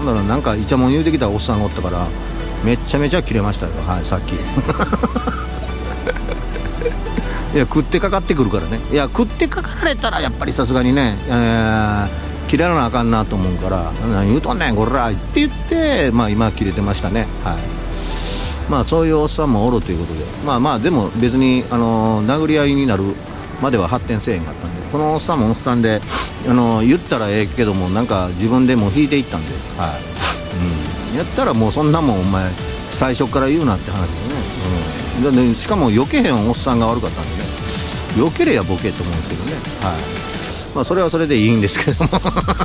だろう、なんかイチャモン言うてきたおっさんがおったからめっちゃめちゃ切れましたよ、はい、さっきいや食ってかかってくるからね。いや食ってかかられたらやっぱりさすがにね、切らなあかんなと思うから、何言うとんねんこらって言って、まあ今切れてましたね。はい、まあそういうおっさんもおるということで、まあまあでも別に殴り合いになるまでは発展せえへんかったんで、このおっさんもおっさんで言ったらええけども、なんか自分でもう引いていったんで、はい、やったらもうそんなもんお前最初から言うなって話でね、しかも避けへんおっさんが悪かったんでね、避けれやボケと思うんですけどね、はい、まあそれはそれでいいんですけども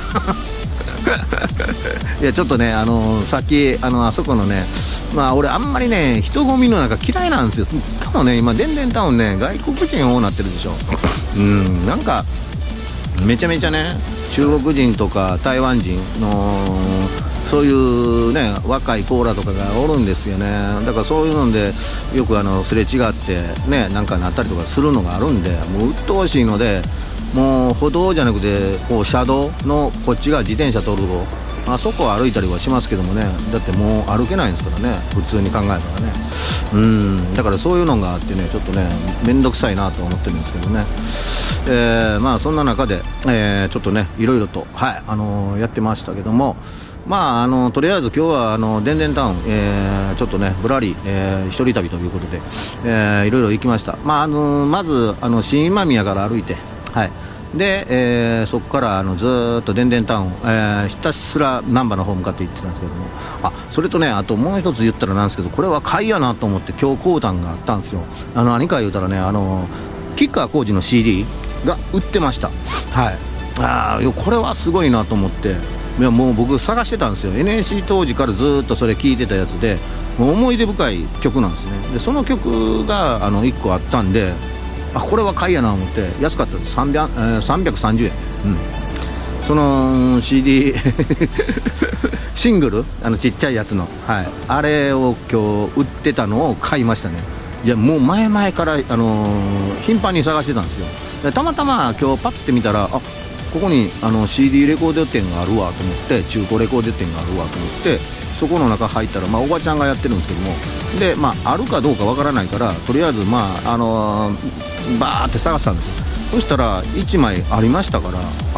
いやちょっとねさっきあそこのね、まあ俺あんまりね人混みの中嫌いなんですよ。しかもね今でんでんタウンね外国人多なってるでしょなんかめちゃめちゃね中国人とか台湾人のそういうね若いコーラとかがおるんですよね。だからそういうのでよくすれ違ってねなんかなったりとかするのがあるんで、もう鬱陶しいので、もう歩道じゃなくてこう車道のこっちが自転車通る方、あそこを歩いたりはしますけどもね、だってもう歩けないんですからね普通に考えたらね。だからそういうのがあってねちょっとねめんどくさいなと思ってるんですけどね。まあそんな中で、ちょっとねいろいろと、はいやってましたけども、まあとりあえず今日はでんでんタウン、ちょっとねぶらり、一人旅ということで、いろいろ行きました。まあまず新今宮から歩いて、はいで、そこからずーっとでんでんタウン、ひたすら難波の方向かって行ってたんですけども、それとねあともう一つ言ったらなんですけど、これは買いやなと思って今日買うたんがあったんですよ。何か言うたらね吉川晃司の CD が売ってました。はい、これはすごいなと思って、いやもう僕探してたんですよ。 NSC 当時からずっとそれ聴いてたやつで、もう思い出深い曲なんですね。でその曲が1個あったんで、これは買いやな思って、安かったです。330円、その CD シングルちっちゃいやつの、はい、あれを今日売ってたのを買いましたね。いやもう前々から、頻繁に探してたんですよ。でたまたま今日パッて見たら、ここにCD レコード店があるわと思って、中古レコード店があるわと思って、そこの中入ったら、おばちゃんがやってるんですけども、であるかどうかわからないから、とりあえずバーって探したんですよ。そしたら1枚ありましたから、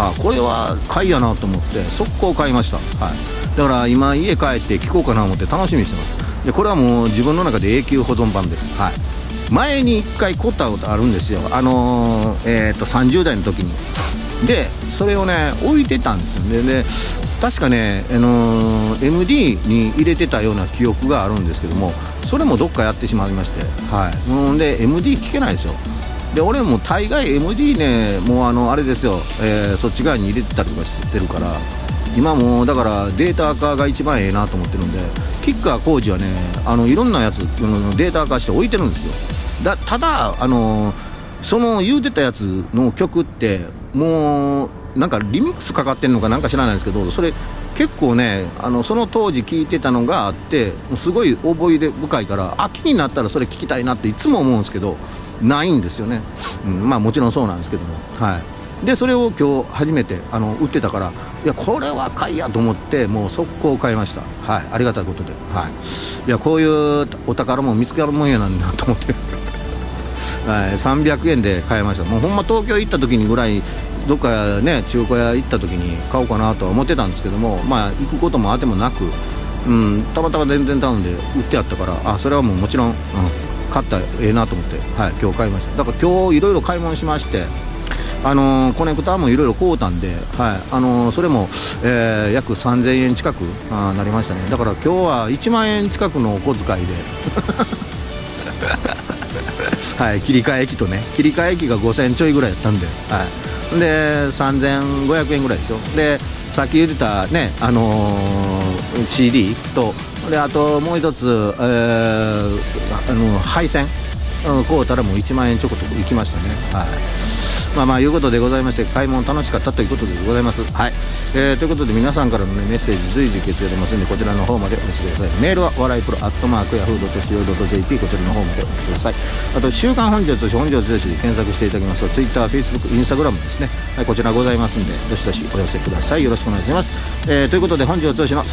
これは買いやなと思って速攻買いました。はい、だから今家帰って聴こうかな思って楽しみにしてます。でこれはもう自分の中で永久保存版です。はい、前に1回買ったことあるんですよ。30代の時に。でそれをね置いてたんですよね。で確かね、MD に入れてたような記憶があるんですけども、それもどっかやってしまいまして、で MD 聞けないですよ。で俺も大概 MD ねもうあれですよ、そっち側に入れてたりとかしてるから、今もうだからデータ化が一番ええなと思ってるんで、吉川晃司はねいろんなやつデータ化して置いてるんですよ。ただその言うてたやつの曲ってもうなんかリミックスかかってんのかなんか知らないですけど、それ結構ねその当時聞いてたのがあって、すごい思い出深いから、気になったらそれ聞きたいなっていつも思うんですけど、ないんですよね。まあもちろんそうなんですけども、でそれを今日初めて売ってたから、いやこれは買いやと思ってもう速攻買いました。ありがたいことで、いやこういうお宝も見つけるもんやなんだと思って300円で買いました。もうほんま東京行った時にぐらいどっかね中古屋行った時に買おうかなとは思ってたんですけども、行くこともあてもなく、たまたま全然タウンで売ってあったから、それはもちろん、買ったらええなと思って、今日買いました。だから今日いろいろ買い物しまして、コネクタもいろいろ買うたんで、それも、約3000円近くなりましたね。だから今日は1万円近くのお小遣いで切り替え機とね、切り替え機が5000ちょいぐらいやったんで、で3500円ぐらいでしょ。でさっき言ってたねCD と、であともう一つ、配線こうたらもう1万円ちょこちょこ行きましたね。いうことでございまして、買い物楽しかったということでございます。ということで皆さんからの、メッセージ随時受け付けてますんで、こちらの方までお寄せください。メールは笑いプロ@yahoo.co.jp、 こちらの方までお寄せください。あと週刊本庄剛志本庄剛志で検索していただきますと Twitter、Facebook、Instagram ですね、こちらございますんで、どしどしお寄せください。よろしくお願いします。ということで本庄剛志の